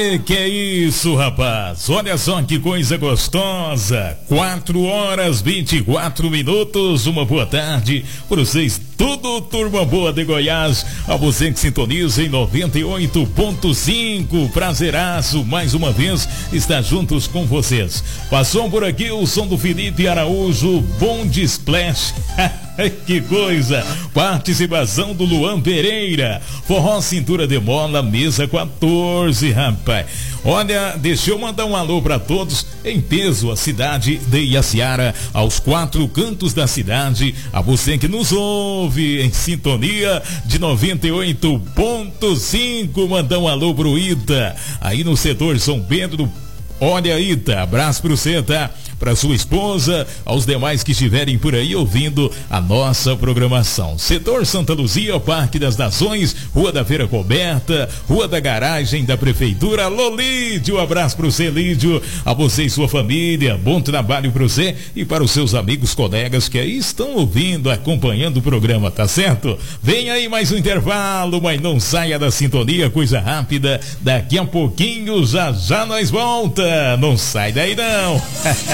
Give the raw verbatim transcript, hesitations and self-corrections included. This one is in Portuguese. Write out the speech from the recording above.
Que é isso, rapaz? Olha só que coisa gostosa. quatro horas vinte e quatro minutos. Uma boa tarde para vocês, tudo turma boa de Goiás. A você que sintoniza em noventa e oito ponto cinco. Prazeraço mais uma vez estar juntos com vocês. Passou por aqui o som do Felipe Araújo, Bom Splash. Que coisa! Participação do Luan Pereira, Forró Cintura de Mola, mesa quatorze, rapaz. Olha, deixa eu mandar um alô para todos em peso, a cidade de Iaciara, aos quatro cantos da cidade, a você que nos ouve em sintonia de noventa e oito ponto cinco, mandar um alô pro Ita, aí no setor São Pedro. Olha, Ita, abraço pro você, tá? Pra sua esposa, aos demais que estiverem por aí ouvindo a nossa programação. Setor Santa Luzia, Parque das Nações, Rua da Feira Coberta, Rua da Garagem da Prefeitura. Alô, Lídio, abraço pro você, Lídio, a você e sua família, bom trabalho pro você e para os seus amigos, colegas que aí estão ouvindo, acompanhando o programa, tá certo? Vem aí mais um intervalo, mas não saia da sintonia, coisa rápida, daqui a pouquinho já já nós volta, não sai daí não.